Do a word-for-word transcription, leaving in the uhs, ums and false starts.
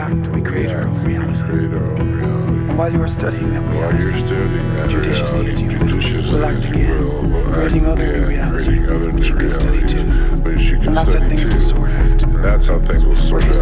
act, we create our own reality. Create our own reality. And while you are studying that While reality, you're studying that judiciously reality, as you will, judiciously will act as you again, will, will creating act other new again, realities, creating other which new you can study realities, too. which you can And that's how study things too. will sort out. And that's how things will sort What